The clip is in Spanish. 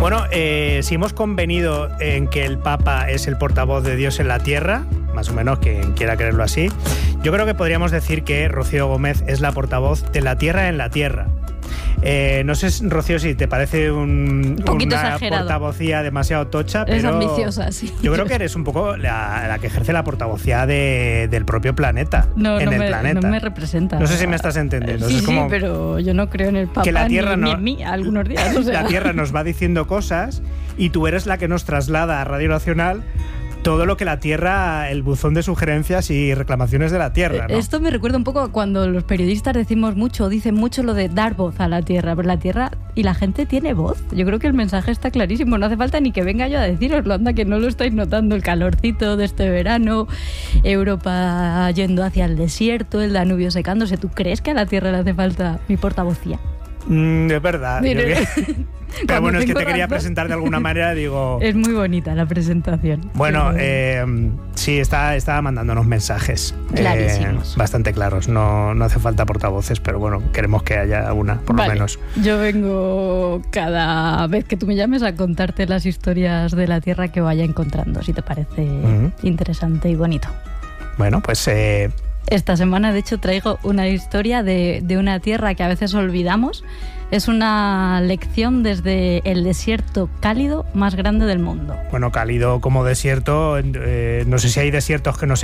Bueno, si hemos convenido en que el Papa es el portavoz de Dios en la tierra, más o menos quien quiera creerlo así, yo creo que podríamos decir que Rocío Gómez es la portavoz de la tierra en la tierra. No sé, Rocío, si te parece una exagerado. portavocía demasiado tocha, pero es ambiciosa, sí. Yo creo que eres un poco la que ejerce la portavocía del propio planeta. Planeta. No me representa. No sé si me estás entendiendo. Sí, es como sí, pero yo no creo en el Papa que la tierra ni en mí algunos días. O sea. La Tierra nos va diciendo cosas y tú eres la que nos traslada a Radio Nacional todo lo que la Tierra, el buzón de sugerencias y reclamaciones de la Tierra, ¿no? Esto me recuerda un poco a cuando los periodistas dicen mucho lo de dar voz a la Tierra, pero la Tierra y la gente tiene voz. Yo creo que el mensaje está clarísimo, no hace falta ni que venga yo a deciroslo, anda que no lo estáis notando, el calorcito de este verano, Europa yendo hacia el desierto, el Danubio secándose. ¿Tú crees que a la Tierra le hace falta mi portavocía? Es verdad. Pero bueno, es que te quería presentar de alguna manera, digo... Es muy bonita la presentación. Bueno, sí, estaba mandándonos mensajes. Clarísimos. Bastante claros. No hace falta portavoces, pero bueno, queremos que haya una, por lo menos. Yo vengo cada vez que tú me llames a contarte las historias de la Tierra que vaya encontrando, si te parece interesante y bonito. Bueno, pues... Esta semana, de hecho, traigo una historia de una tierra que a veces olvidamos. Es una lección desde el desierto cálido más grande del mundo. Bueno, cálido como desierto, no sé si hay desiertos que no